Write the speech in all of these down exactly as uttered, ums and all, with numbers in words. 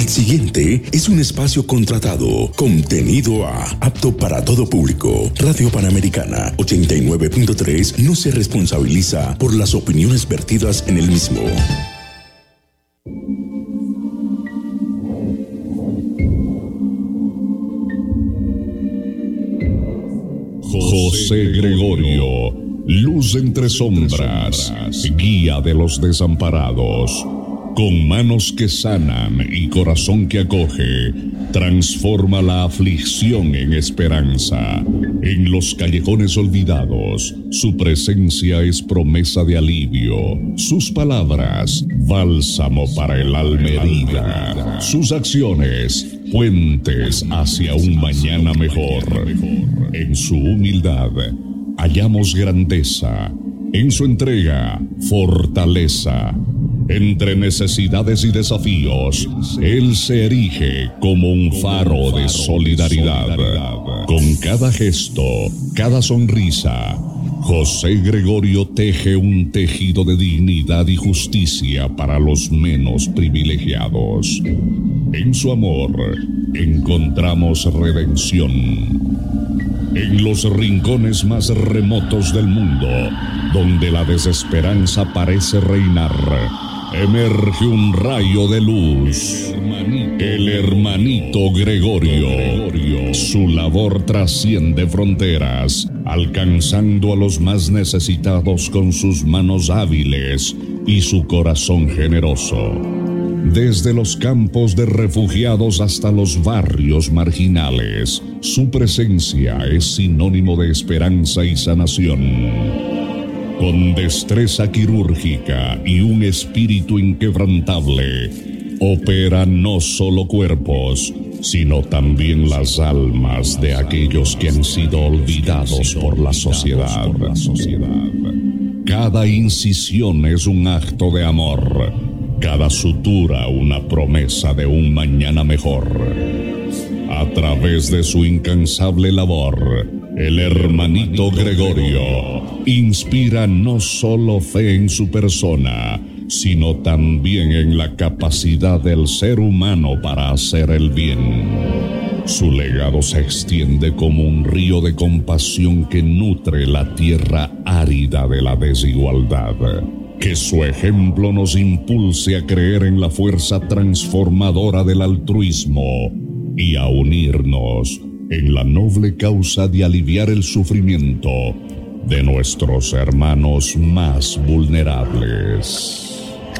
El siguiente es un espacio contratado, contenido A, apto para todo público. Radio Panamericana ochenta y nueve punto tres no se responsabiliza por las opiniones vertidas en el mismo. José Gregorio, luz entre sombras, guía de los desamparados. Con manos que sanan y corazón que acoge, transforma la aflicción en esperanza. En los callejones olvidados, su presencia es promesa de alivio. Sus palabras, bálsamo para el alma herida. Sus acciones, puentes hacia un mañana mejor. En su humildad, hallamos grandeza. En su entrega, fortaleza. Entre necesidades y desafíos, él se erige como un faro de solidaridad. Con cada gesto, cada sonrisa, José Gregorio teje un tejido de dignidad y justicia para los menos privilegiados. En su amor encontramos redención. En los rincones más remotos del mundo, donde la desesperanza parece reinar, emerge un rayo de luz. El hermanito Gregorio. Su labor trasciende fronteras, alcanzando a los más necesitados con sus manos hábiles y su corazón generoso. Desde los campos de refugiados hasta los barrios marginales, su presencia es sinónimo de esperanza y sanación. Con destreza quirúrgica y un espíritu inquebrantable, opera no solo cuerpos, sino también las almas de aquellos que han sido olvidados por la sociedad. Cada incisión es un acto de amor, cada sutura una promesa de un mañana mejor. A través de su incansable labor, el hermanito Gregorio inspira no solo fe en su persona, sino también en la capacidad del ser humano para hacer el bien. Su legado se extiende como un río de compasión que nutre la tierra árida de la desigualdad. Que su ejemplo nos impulse a creer en la fuerza transformadora del altruismo y a unirnos en la noble causa de aliviar el sufrimiento de nuestros hermanos más vulnerables.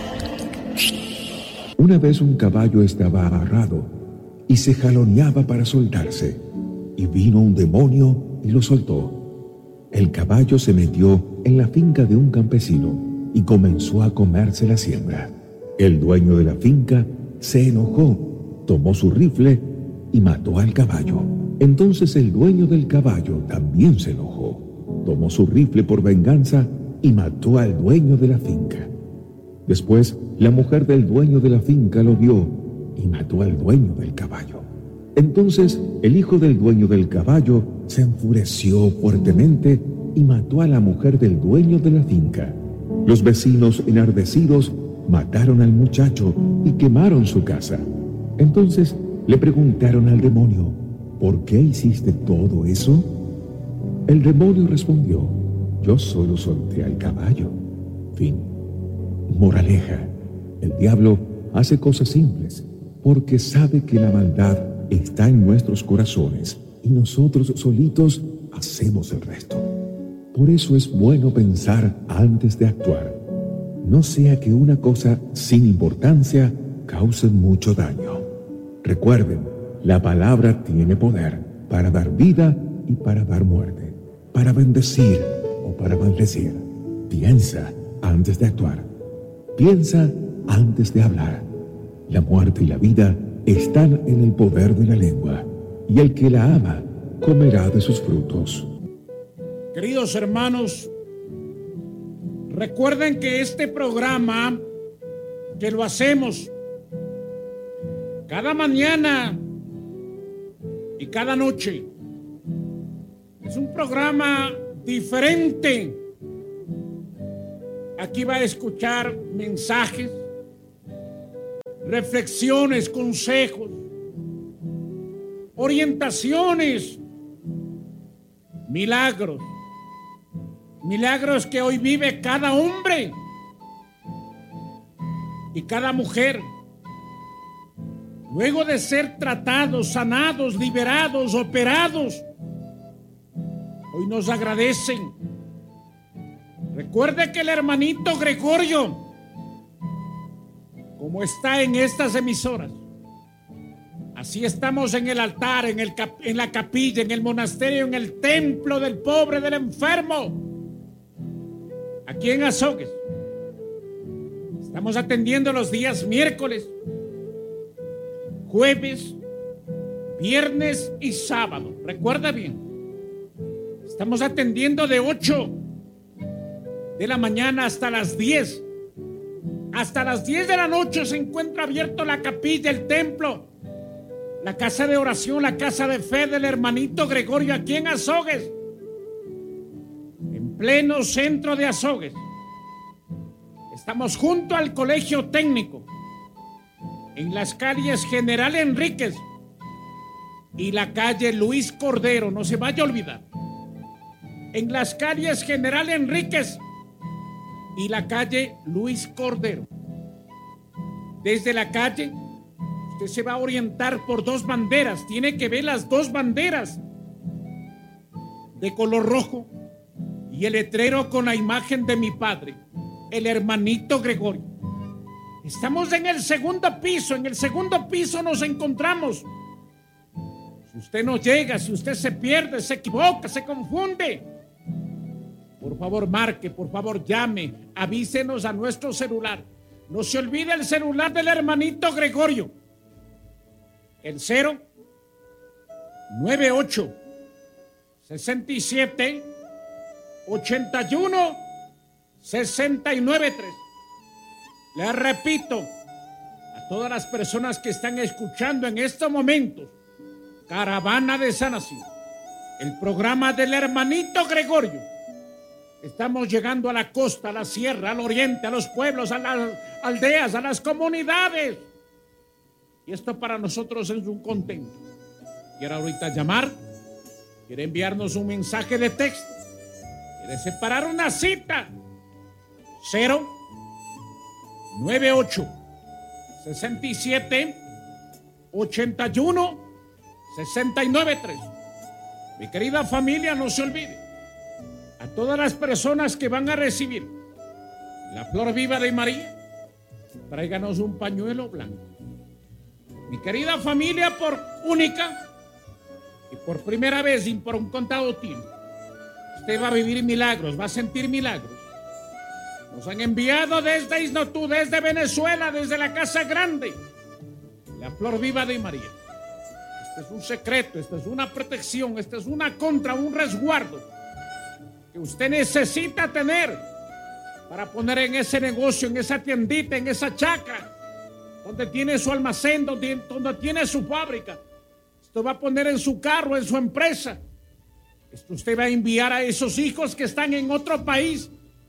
Una vez un caballo estaba amarrado y se jaloneaba para soltarse, y vino un demonio y lo soltó. El caballo se metió en la finca de un campesino y comenzó a comerse la siembra. El dueño de la finca se enojó, tomó su rifle y mató al caballo. Entonces el dueño del caballo también se enojó, tomó su rifle por venganza y mató al dueño de la finca. Después, la mujer del dueño de la finca lo vio y mató al dueño del caballo. Entonces, el hijo del dueño del caballo se enfureció fuertemente y mató a la mujer del dueño de la finca. Los vecinos enardecidos mataron al muchacho y quemaron su casa. Entonces le preguntaron al demonio: ¿por qué hiciste todo eso? El demonio respondió: yo solo solté al caballo. Fin. Moraleja: el diablo hace cosas simples porque sabe que la maldad está en nuestros corazones y nosotros solitos hacemos el resto. Por eso es bueno pensar antes de actuar, no sea que una cosa sin importancia cause mucho daño. Recuerden, la palabra tiene poder para dar vida y para dar muerte, para bendecir o para maldecir. Piensa antes de actuar. Piensa antes de hablar. La muerte y la vida están en el poder de la lengua, y el que la ama comerá de sus frutos. Queridos hermanos, recuerden que este programa, que lo hacemos cada mañana y cada noche, es un programa diferente. Aquí va a escuchar mensajes reflexiones, consejos, orientaciones, milagros. Milagros que hoy vive cada hombre y cada mujer. Luego de ser tratados, sanados, liberados, operados, hoy nos agradecen. Recuerde que el hermanito Gregorio, como está en estas emisoras, así estamos en el altar, en, el cap- en la capilla, en el monasterio, en el templo del pobre, del enfermo, aquí en Azogues. Estamos atendiendo los días miércoles, jueves, viernes y sábado. Recuerda bien, estamos atendiendo de ocho de la mañana hasta las diez. Hasta las diez de la noche se encuentra abierto la capilla, el templo, la casa de oración, la casa de fe del hermanito Gregorio aquí en Azogues, en pleno centro de Azogues. Estamos junto al colegio técnico, en las calles General Enríquez y la calle Luis Cordero, no se vaya a olvidar. En las calles General Enríquez y la calle Luis Cordero. Desde la calle, usted se va a orientar por dos banderas. Tiene que ver las dos banderas de color rojo y el letrero con la imagen de mi padre, el hermanito Gregorio. Estamos en el segundo piso. En el segundo piso nos encontramos. Si usted no llega, si usted se pierde, se equivoca, se confunde, por favor marque, por favor llame, avísenos a nuestro celular. No se olvide el celular del hermanito Gregorio. El cero nueve ocho sesenta y siete ochenta y uno sesenta y nueve tres. Le repito a todas las personas que están escuchando en estos momentos, Caravana de Sanación, el programa del hermanito Gregorio. Estamos llegando a la costa, a la sierra, al oriente, a los pueblos, a las aldeas, a las comunidades. Y esto para nosotros es un contento. Quiere ahorita llamar, quiere enviarnos un mensaje de texto, quiere separar una cita. cero nueve ocho sesenta y siete ochenta y uno sesenta y nueve tres. Mi querida familia, no se olvide. A todas las personas que van a recibir la flor viva de María, tráiganos un pañuelo blanco. Mi querida familia, por única y por primera vez y por un contado tiempo, usted va a vivir milagros, va a sentir milagros. Nos han enviado desde Isnotú, desde Venezuela, desde la Casa Grande, la flor viva de María. Este es un secreto, esta es una protección, esta es una contra, un resguardo que usted necesita tener para poner en ese negocio, en esa tiendita, en esa chacra, donde tiene su almacén, donde, donde tiene su fábrica. Esto va a poner en su carro, en su empresa. Esto usted va a enviar a esos hijos que están en otro país,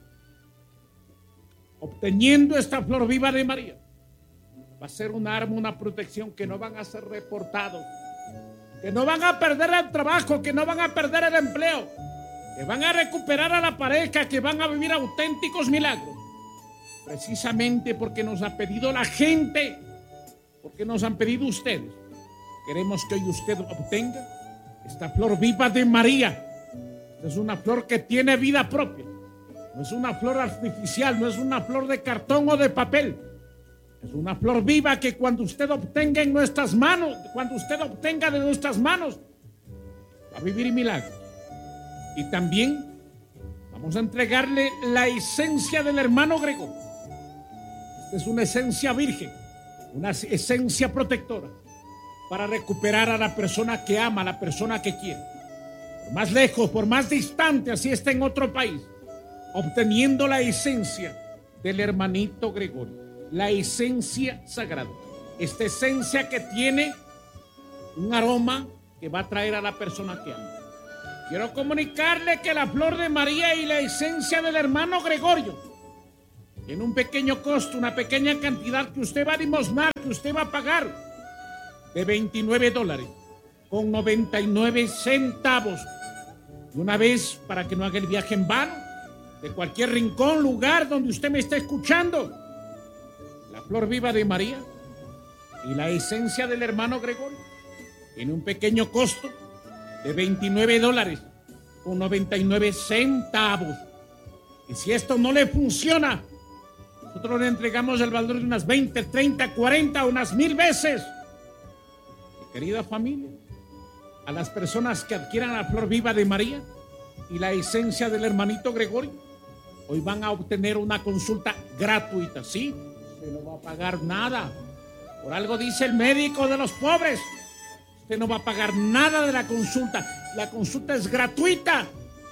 obteniendo esta flor viva de María. Va a ser un arma, una protección, que no van a ser reportados, que no van a perder el trabajo, que no van a perder el empleo, que van a recuperar a la pareja, que van a vivir auténticos milagros. Precisamente porque nos ha pedido la gente, porque nos han pedido ustedes. Queremos que hoy usted obtenga esta flor viva de María. Esta es una flor que tiene vida propia. No es una flor artificial, no es una flor de cartón o de papel. Es una flor viva que cuando usted obtenga en nuestras manos, cuando usted obtenga de nuestras manos, va a vivir milagros. Y también vamos a entregarle la esencia del hermano Gregorio. Esta es una esencia virgen, una esencia protectora, para recuperar a la persona que ama, a la persona que quiere. Por más lejos, por más distante, así está en otro país, obteniendo la esencia del hermanito Gregorio, la esencia sagrada. Esta esencia que tiene un aroma que va a atraer a la persona que ama. Quiero comunicarle que la flor de María y la esencia del hermano Gregorio en un pequeño costo, una pequeña cantidad que usted va a limosnar, que usted va a pagar, de veintinueve dólares con noventa y nueve centavos. Y una vez, para que no haga el viaje en vano, de cualquier rincón, lugar donde usted me esté escuchando, la flor viva de María y la esencia del hermano Gregorio tiene un pequeño costo de veintinueve dólares con noventa y nueve centavos. Y si esto no le funciona, nosotros le entregamos el valor de unas veinte, treinta, cuarenta, unas mil veces. Mi querida familia, a las personas que adquieran la flor viva de María y la esencia del hermanito Gregorio, hoy van a obtener una consulta gratuita. Sí, usted no va a pagar nada. Por algo dice el médico de los pobres: usted no va a pagar nada de la consulta. La consulta es gratuita.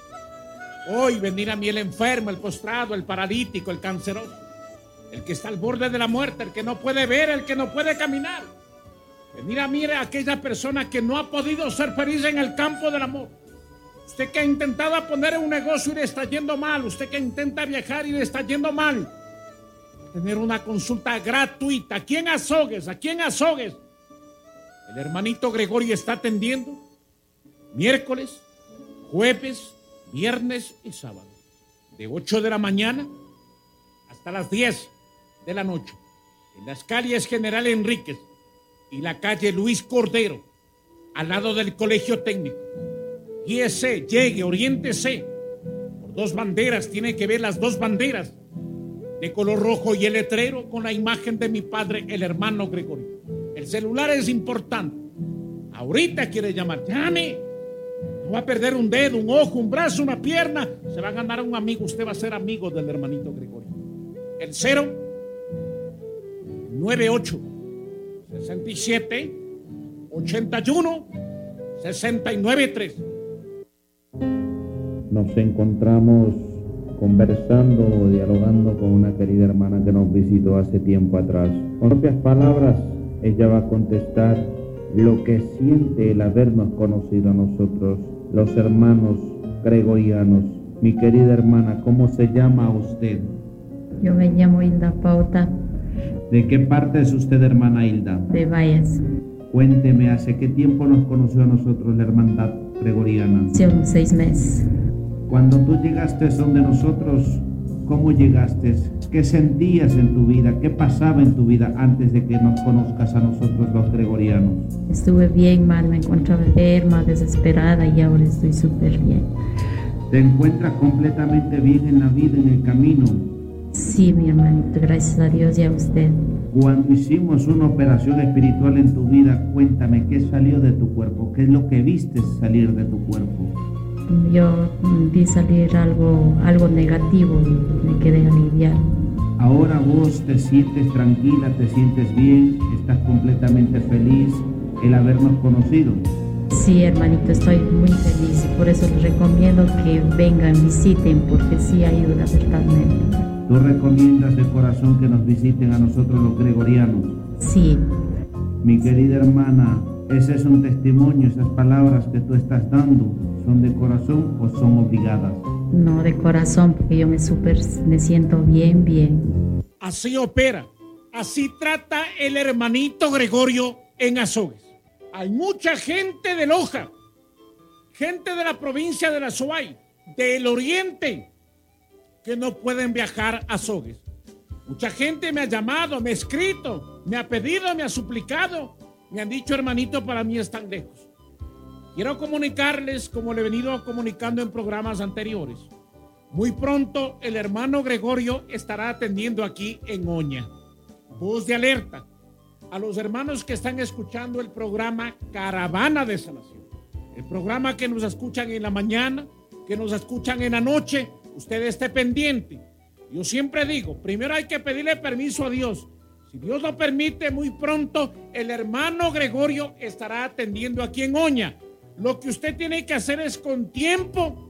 Hoy venir a mí el enfermo, el postrado, el paralítico, el canceroso, el que está al borde de la muerte, el que no puede ver, el que no puede caminar. Venir a mí a aquella persona que no ha podido ser feliz en el campo del amor. Usted que ha intentado poner un negocio y le está yendo mal. Usted que intenta viajar y le está yendo mal. Tener una consulta gratuita. Aquí en Azogues, aquí en Azogues, el hermanito Gregorio está atendiendo miércoles, jueves, viernes y sábado, de ocho de la mañana hasta las diez de la noche, en las calles General Enríquez y la calle Luis Cordero, al lado del Colegio Técnico. Guíese, llegue, oriéntese. Por dos banderas, tiene que ver las dos banderas de color rojo y el letrero con la imagen de mi padre, el hermano Gregorio. El celular es importante. Ahorita quiere llamar, llame. No va a perder un dedo, un ojo, un brazo, una pierna. Se va a ganar un amigo. Usted va a ser amigo del hermanito Gregorio. El cero nueve ocho sesenta y siete ochenta y uno sesenta y nueve tres. Nos encontramos conversando o dialogando con una querida hermana que nos visitó hace tiempo atrás. Con propias palabras, ella va a contestar lo que siente el habernos conocido a nosotros, los hermanos gregorianos. Mi querida hermana, ¿cómo se llama usted? Yo me llamo Hilda Pauta. ¿De qué parte es usted, hermana Hilda? De Valles. Cuénteme, ¿hace qué tiempo nos conoció a nosotros la hermandad gregoriana? Hace unos seis meses. Cuando tú llegaste donde nosotros, ¿cómo llegaste? ¿Qué sentías en tu vida? ¿Qué pasaba en tu vida antes de que nos conozcas a nosotros los gregorianos? Estuve bien mal, me encontraba enferma, desesperada y ahora estoy súper bien. ¿Te encuentras completamente bien en la vida, en el camino? Sí, mi hermanito, gracias a Dios y a usted. Cuando hicimos una operación espiritual en tu vida, cuéntame, ¿qué salió de tu cuerpo? ¿Qué es lo que viste salir de tu cuerpo? Yo vi salir algo, algo negativo y me quedé aliviada. Ahora vos te sientes tranquila, te sientes bien, estás completamente feliz el habernos conocido. Sí, hermanito, estoy muy feliz y por eso les recomiendo que vengan, visiten, porque sí ayuda totalmente. ¿Tú recomiendas de corazón que nos visiten a nosotros los gregorianos? Sí. Mi querida hermana, ese es un testimonio, esas palabras que tú estás dando, ¿son de corazón o son obligadas? No, de corazón, porque yo me super, me siento bien, bien. Así opera, así trata el hermanito Gregorio en Azogues. Hay mucha gente de Loja, gente de la provincia de la Azuay, del oriente, que no pueden viajar a Azogues. Mucha gente me ha llamado, me ha escrito, me ha pedido, me ha suplicado, me han dicho, hermanito, para mí están lejos. Quiero comunicarles, como le he venido comunicando en programas anteriores, muy pronto el hermano Gregorio estará atendiendo aquí en Oña. Voz de alerta a los hermanos que están escuchando el programa Caravana de Sanación, el programa que nos escuchan en la mañana, que nos escuchan en la noche. Usted esté pendiente. Yo siempre digo, primero hay que pedirle permiso a Dios. Si Dios lo permite, muy pronto el hermano Gregorio estará atendiendo aquí en Oña. Lo que usted tiene que hacer es con tiempo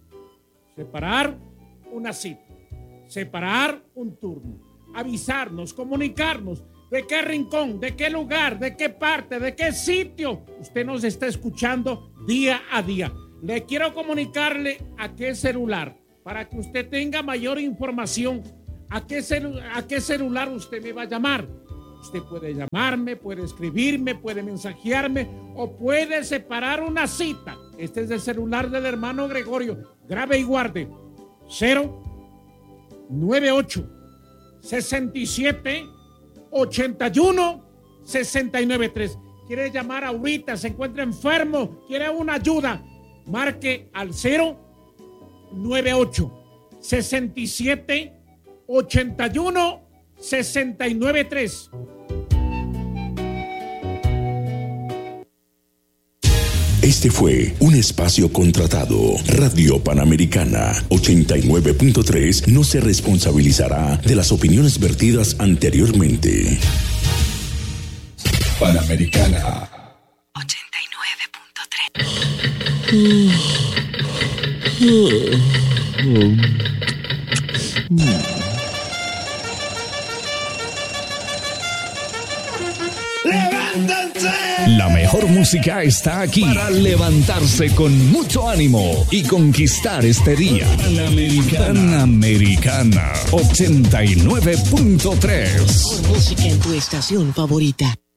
separar una cita, separar un turno, avisarnos, comunicarnos de qué rincón, de qué lugar, de qué parte, de qué sitio usted nos está escuchando día a día. Le quiero comunicarle a qué celular, para que usted tenga mayor información, ¿A qué, celu- ¿A qué celular usted me va a llamar? Usted puede llamarme, puede escribirme, puede mensajearme o puede separar una cita. Este es el celular del hermano Gregorio. Grabe y guarde. cero noventa y ocho, sesenta y siete, ochenta y uno, sesenta y nueve tres. Quiere llamar ahorita, se encuentra enfermo, quiere una ayuda. Marque al cero noventa y ocho, sesenta y siete, ochenta y uno, sesenta y nueve tres. Este fue un espacio contratado. Radio Panamericana ochenta y nueve punto tres no se responsabilizará de las opiniones vertidas anteriormente. Panamericana ochenta y nueve punto tres. ¡Levántense! La mejor música está aquí para levantarse con mucho ánimo y conquistar este día. Panamericana, Panamericana ochenta y nueve punto tres. Música en tu estación favorita.